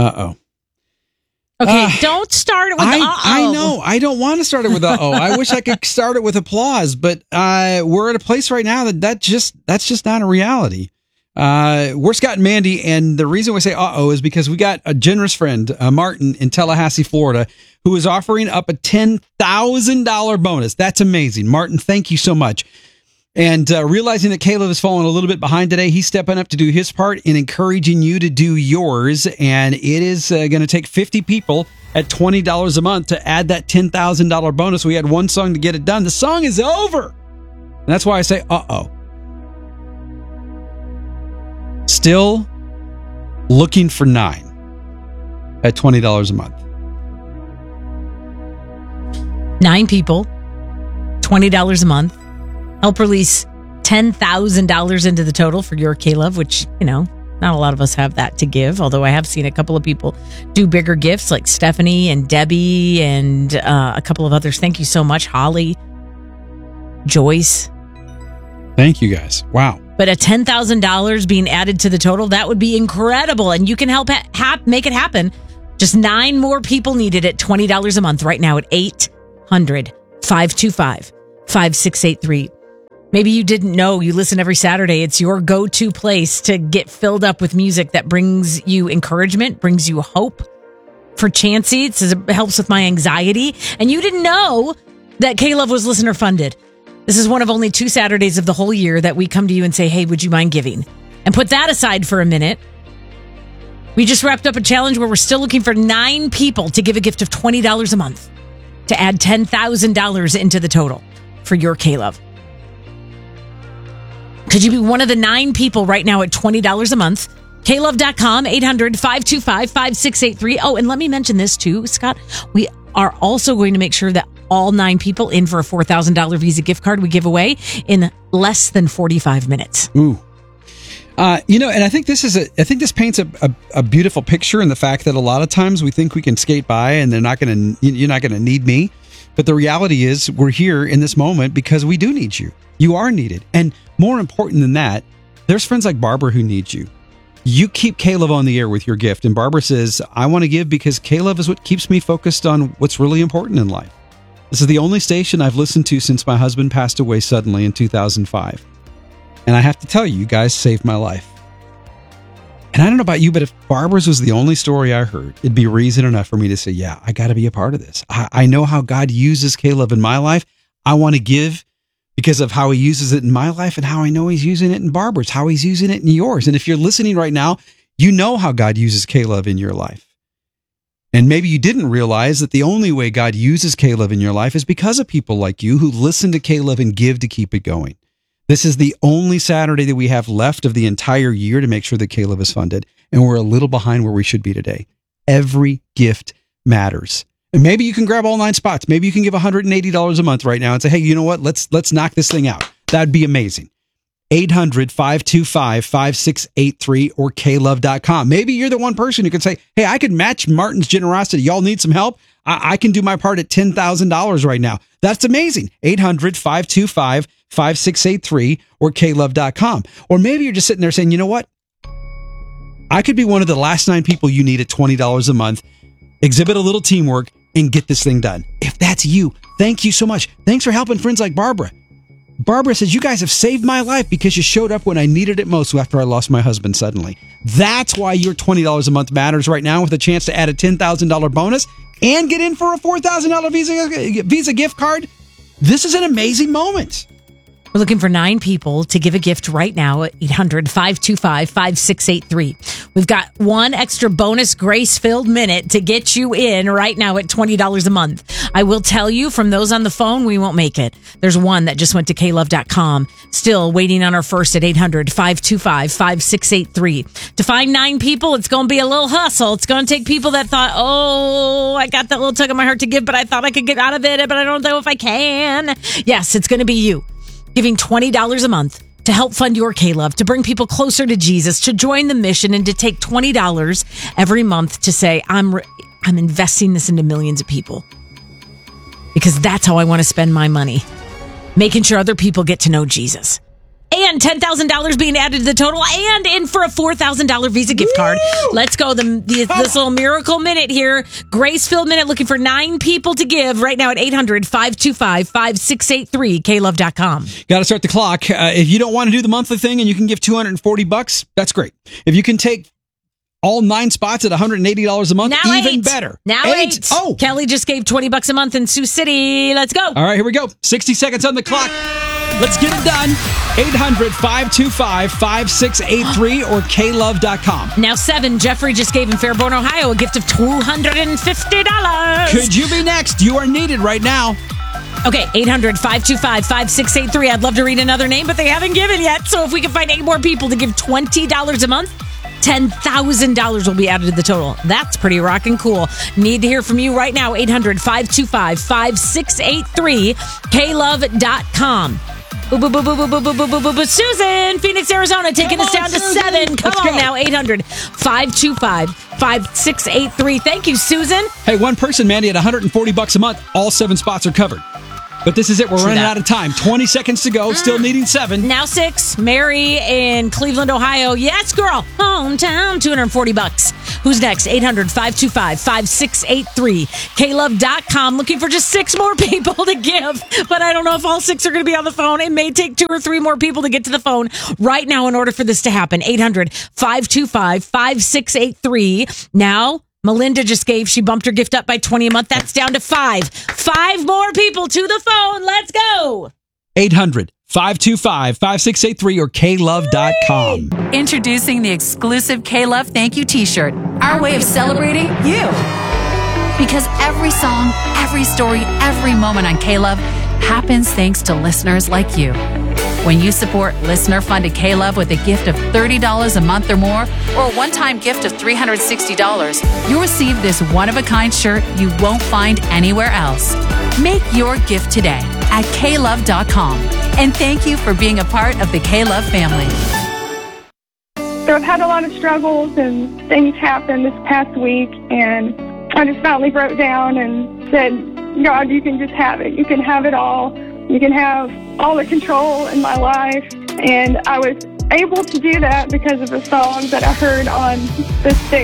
Uh-oh. Okay, don't start it with uh-oh. I know. I don't want to start it with uh-oh. I wish I could start it with applause, but we're at a place right now that's just not a reality. We're Scott and Mandy, and the reason we say uh-oh is because we got a generous friend, Martin, in Tallahassee, Florida, who is offering up a $10,000 bonus. That's amazing. Martin, thank you so much. And realizing that Caleb has fallen a little bit behind today, he's stepping up to do his part in encouraging you to do yours. And it is going to take 50 people at $20 a month to add that $10,000 bonus. We had one song to get it done. The song is over. And that's why I say, uh-oh. Still looking for 9 at $20 a month. 9 people, $20 a month. Help release $10,000 into the total for your K-Love, which, not a lot of us have that to give, although I have seen a couple of people do bigger gifts like Stephanie and Debbie and a couple of others. Thank you so much, Holly, Joyce. Thank you, guys. Wow. But a $10,000 being added to the total, that would be incredible, and you can help make it happen. Just 9 more people needed at $20 a month right now at 800-525-5683. Maybe you didn't know you listen every Saturday. It's your go-to place to get filled up with music that brings you encouragement, brings you hope. For Chansey, it helps with my anxiety. And you didn't know that K-Love was listener funded. This is one of only 2 Saturdays of the whole year that we come to you and say, hey, would you mind giving? And put that aside for a minute. We just wrapped up a challenge where we're still looking for 9 people to give a gift of $20 a month to add $10,000 into the total for your K-Love. Could you be one of the 9 people right now at $20 a month? KLove.com, 800-525-5683. Oh, and let me mention this too, Scott. We are also going to make sure that all 9 people in for a $4,000 Visa gift card we give away in less than 45 minutes. Ooh. And I think this paints a beautiful picture in the fact that a lot of times we think we can skate by and you're not going to need me. But the reality is we're here in this moment because we do need you. You are needed. And more important than that, there's friends like Barbara who need you. You keep K-Love on the air with your gift. And Barbara says, I want to give because K-Love is what keeps me focused on what's really important in life. This is the only station I've listened to since my husband passed away suddenly in 2005. And I have to tell you, you guys saved my life. And I don't know about you, but if Barbara's was the only story I heard, it'd be reason enough for me to say, yeah, I got to be a part of this. I know how God uses K-Love in my life. I want to give because of how he uses it in my life and how I know he's using it in Barbara's, how he's using it in yours. And if you're listening right now, you know how God uses K-Love in your life. And maybe you didn't realize that the only way God uses K-Love in your life is because of people like you who listen to K-Love and give to keep it going. This is the only Saturday that we have left of the entire year to make sure that K-Love is funded. And we're a little behind where we should be today. Every gift matters. And maybe you can grab all 9 spots. Maybe you can give $180 a month right now and say, hey, you know what? Let's knock this thing out. That'd be amazing. 800-525-5683 or klove.com. Maybe you're the one person who can say, hey, I could match Martin's generosity. Y'all need some help? I can do my part at $10,000 right now. That's amazing. 800-525-5683 or klove.com. Or maybe you're just sitting there saying, you know what? I could be one of the last 9 people you need at $20 a month. Exhibit a little teamwork and get this thing done. If that's you, thank you so much. Thanks for helping friends like Barbara. Barbara says, you guys have saved my life because you showed up when I needed it most after I lost my husband suddenly. That's why your $20 a month matters right now, with a chance to add a $10,000 bonus and get in for a $4,000 Visa gift card. This is an amazing moment. We're looking for 9 people to give a gift right now at 800-525-5683. We've got one extra bonus grace-filled minute to get you in right now at $20 a month. I will tell you, from those on the phone, we won't make it. There's one that just went to klove.com. Still waiting on our first at 800-525-5683. To find 9 people, it's going to be a little hustle. It's going to take people that thought, oh, I got that little tug in my heart to give, but I thought I could get out of it, but I don't know if I can. Yes, it's going to be you. Giving $20 a month to help fund your K-Love, to bring people closer to Jesus, to join the mission, and to take $20 every month to say, I'm investing this into millions of people. Because that's how I want to spend my money. Making sure other people get to know Jesus. and $10,000 being added to the total, and in for a $4,000 Visa gift card. Let's go. This little miracle minute here. Grace-filled minute, looking for 9 people to give right now at 800-525-5683, klove.com. Got to start the clock. If you don't want to do the monthly thing and you can give $240, that's great. If you can take all 9 spots at $180 a month, now even 8. better. Now 8. Oh, Kelly just gave $20 a month in Sioux City. Let's go. All right, here we go. 60 seconds on the clock. Let's get it done. 800-525-5683 or klove.com. Now 7. Jeffrey just gave in Fairborn, Ohio, a gift of $250. Could you be next? You are needed right now. Okay, 800-525-5683. I'd love to read another name, but they haven't given yet. So if we can find 8 more people to give $20 a month, $10,000 will be added to the total. That's pretty rockin' cool. Need to hear from you right now. 800-525-5683, klove.com. Susan, Phoenix, Arizona, taking us down to 7. Come on now, 800-525-5683. Thank you, Susan. Hey, one person, Mandy, at $140 a month, all 7 spots are covered. But this is it. We're running out of time. 20 seconds to go. Still needing 7. Now 6. Mary in Cleveland, Ohio. Yes, girl. Hometown. $240. Who's next? 800-525-5683. klove.com. Looking for just 6 more people to give. But I don't know if all 6 are going to be on the phone. It may take 2 or 3 more people to get to the phone right now in order for this to happen. 800-525-5683. Now, Melinda just gave. She bumped her gift up by $20 a month. That's down to 5. 5 more people to the phone. Let's go. 800-525-5683 or klove.com. Introducing the exclusive K-Love Thank You t-shirt. Our way of celebrating you. Because every song, every story, every moment on K-Love happens thanks to listeners like you. When you support listener-funded K-Love with a gift of $30 a month or more, or a one-time gift of $360, you'll receive this one-of-a-kind shirt you won't find anywhere else. Make your gift today at klove.com. And thank you for being a part of the K-Love family. So I've had a lot of struggles and things happened this past week, and I just finally broke down and said, God, you can just have it. You can have it all. You can have all the control in my life. And I was able to do that because of the song that I heard on the stage.